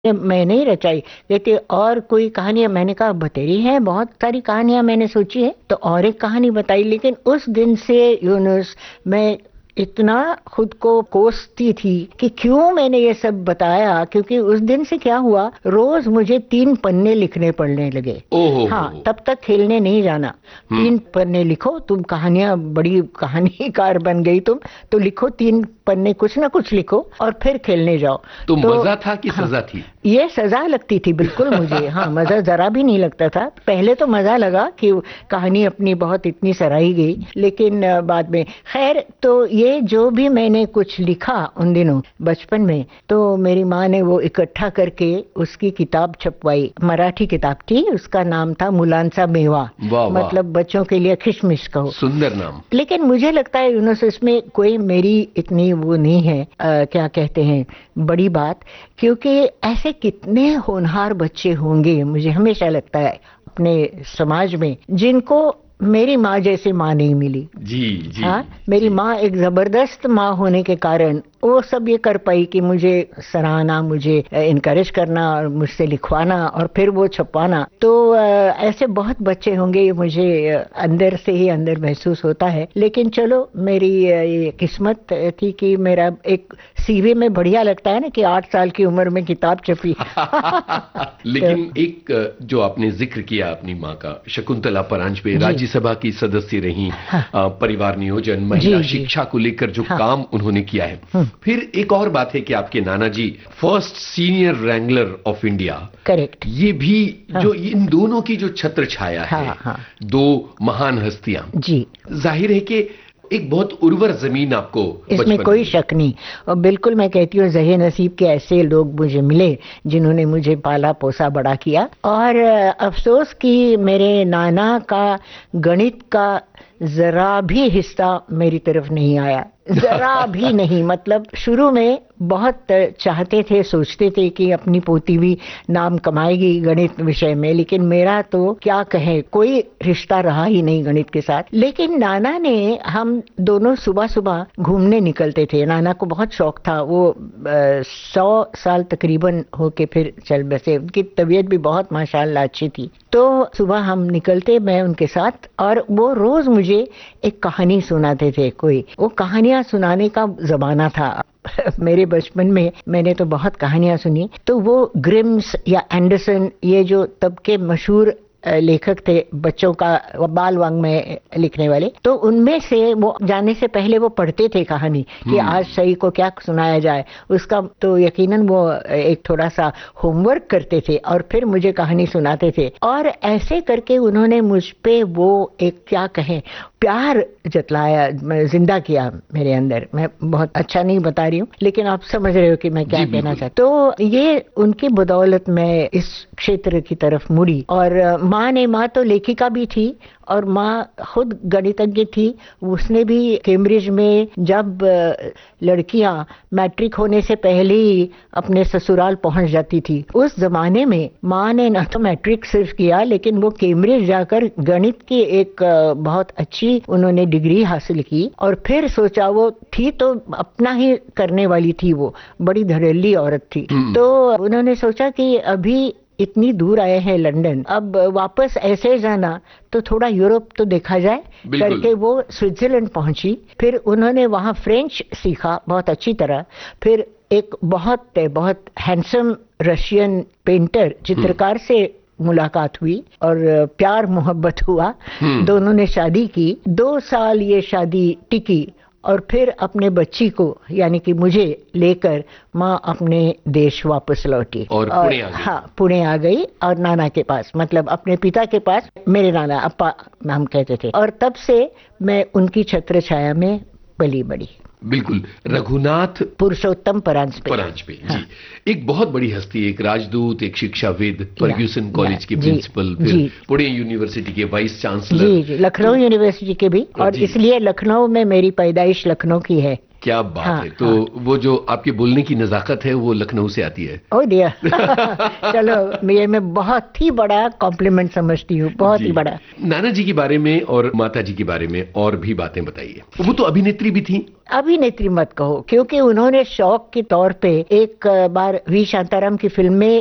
मैं नहीं रचाई। कहते और कोई कहानियां, मैंने कहा बतेरी है, बहुत सारी कहानियां मैंने सोची है, तो और एक कहानी बताई। लेकिन उस दिन से यूनुस मैं इतना खुद को कोसती थी कि क्यों मैंने ये सब बताया, क्योंकि उस दिन से क्या हुआ, रोज मुझे 3 पन्ने लिखने पड़ने लगे। ओहो हाँ, तब तक खेलने नहीं जाना। हम्म 3 पन्ने लिखो, तुम कहानियां, बड़ी कहानीकार बन गई तुम, तो लिखो 3 पन्ने, कुछ ना कुछ लिखो और फिर खेलने जाओ। तो तो मजा था कि हाँ, सजा थी? ये सजा लगती थी बिल्कुल मुझे। हाँ, मजा जरा भी नहीं लगता था। पहले तो मजा लगा कि कहानी अपनी बहुत इतनी सराही गई, लेकिन बाद में खैर, तो ये जो भी मैंने कुछ लिखा उन दिनों बचपन में, तो मेरी माँ ने वो इकट्ठा करके उसकी किताब छपवाई। मराठी किताब थी, उसका नाम था मुलांचा मेवा, वाह वाह, मतलब बच्चों के लिए किशमिश कहो। सुंदर नाम। लेकिन मुझे लगता है यूनुस, इसमें कोई मेरी इतनी वो नहीं है, क्या कहते हैं, बड़ी बात, क्योंकि ऐसे कितने होनहार बच्चे होंगे, मुझे हमेशा लगता है अपने समाज में, जिनको मेरी माँ जैसी माँ नहीं मिली। जी जी हाँ, मेरी जी। माँ एक जबरदस्त माँ होने के कारण वो सब ये कर पाई कि मुझे सराहना, मुझे इनकरेज करना और मुझसे लिखवाना और फिर वो छपवाना। तो ऐसे बहुत बच्चे होंगे, ये मुझे अंदर से ही अंदर महसूस होता है। लेकिन चलो, मेरी ये किस्मत थी कि मेरा एक सीवी में बढ़िया लगता है ना कि 8 साल की उम्र में किताब छपी। तो लेकिन एक जो आपने जिक्र किया अपनी माँ का, शकुंतला परांजपे जी, राज्यसभा की सदस्य रही, हाँ, परिवार नियोजन, जी महिला जी, शिक्षा को लेकर जो हाँ, काम उन्होंने किया है। फिर एक और बात है कि आपके नाना जी first senior Wrangler of India, correct, ये भी हाँ, जो इन दोनों की जो छत्र छाया है, हाँ हाँ, दो महान हस्तियां, जी, जाहिर है कि एक बहुत उर्वर जमीन आपको इसमें बचपन में कोई मिली। शक नहीं। और बिल्कुल मैं कहती हूँ, ज़हे नसीब के ऐसे लोग मुझे मिले जिन्होंने मुझे पाला पोसा बड़ा किया। और अफसोस कि मेरे नाना का गणित का जरा भी हिस्सा मेरी तरफ नहीं आया, जरा भी नहीं। मतलब शुरू में बहुत चाहते थे, सोचते थे कि अपनी पोती भी नाम कमाएगी गणित विषय में, लेकिन मेरा तो क्या कहें, कोई रिश्ता रहा ही नहीं गणित के साथ। लेकिन नाना ने, हम दोनों सुबह सुबह घूमने निकलते थे। नाना को बहुत शौक था, वो 100 साल तकरीबन होके फिर चल बसे। उनकी तबीयत भी बहुत माशाल्लाह अच्छी थी। तो सुबह हम निकलते, मैं उनके साथ, और वो रोज मुझे एक कहानी सुनाते थे। कोई वो कहानियां सुनाने का जमाना था। मेरे बचपन में मैंने तो बहुत कहानियां सुनी। तो वो ग्रिम्स या एंडरसन, ये जो तब के मशहूर लेखक थे बच्चों का बाल वाङ्मय लिखने वाले, तो उनमें से वो जाने से पहले वो पढ़ते थे कहानी कि आज सही को क्या सुनाया जाए। उसका तो यकीनन वो एक थोड़ा सा होमवर्क करते थे और फिर मुझे कहानी सुनाते थे। और ऐसे करके उन्होंने मुझ पे वो एक, क्या कहें, प्यार जतलाया, जिंदा किया मेरे अंदर। मैं बहुत अच्छा नहीं बता रही हूँ, लेकिन आप समझ रहे हो कि मैं क्या जी कहना बिल्कुल। चाहती हूँ। तो ये उनकी बदौलत मैं इस क्षेत्र की तरफ मुड़ी। और माँ तो लेखिका भी थी और माँ खुद गणितज्ञ थी। उसने भी कैम्ब्रिज में, जब लड़कियां मैट्रिक होने से पहले ही अपने ससुराल पहुंच जाती थी, उस जमाने में माँ ने न तो मैट्रिक सिर्फ किया, लेकिन वो कैम्ब्रिज जाकर गणित की एक बहुत अच्छी उन्होंने डिग्री हासिल की। और फिर सोचा, वो थी तो अपना ही करने वाली थी, वो बड़ी धड़ल्ली औरत थी। तो उन्होंने सोचा कि अभी इतनी दूर आए हैं लंदन, अब वापस ऐसे जाना तो थोड़ा यूरोप तो देखा जाए बिल्कुल। करके वो स्विट्जरलैंड पहुंची। फिर उन्होंने वहां फ्रेंच सीखा बहुत अच्छी तरह। फिर एक बहुत बहुत हैंडसम रशियन पेंटर, चित्रकार से मुलाकात हुई और प्यार मोहब्बत हुआ। दोनों ने शादी की। 2 साल ये शादी टिकी और फिर अपने बच्ची को, यानी कि मुझे लेकर, माँ अपने देश वापस लौटी और पुणे आ गई। हाँ, पुणे आ गई और नाना के पास, मतलब अपने पिता के पास, मेरे नाना अप्पा नाम कहते थे। और तब से मैं उनकी छत्र छाया में पली बड़ी। बिल्कुल। रघुनाथ पुरुषोत्तम परांजपे। परांजपे हाँ, जी, एक बहुत बड़ी हस्ती, एक राजदूत, एक शिक्षाविद, फर्ग्यूसन कॉलेज के जी प्रिंसिपल, फिर जी पुणे यूनिवर्सिटी के वाइस चांसलर। जी जी, लखनऊ यूनिवर्सिटी के भी। और जी इसलिए लखनऊ में, मेरी पैदाइश लखनऊ की है। क्या बात हाँ, है। तो वो जो आपके बोलने की नजाकत है वो लखनऊ से आती है। ओ डियर चलो ये मैं बहुत ही बड़ा कॉम्प्लीमेंट समझती हूँ, बहुत ही बड़ा। नाना जी के बारे में और माता जी के बारे में और भी बातें बताइए। वो तो अभिनेत्री भी थी। अभिनेत्री मत कहो, क्योंकि उन्होंने शौक के तौर पे एक बार वी शांताराम की फिल्म में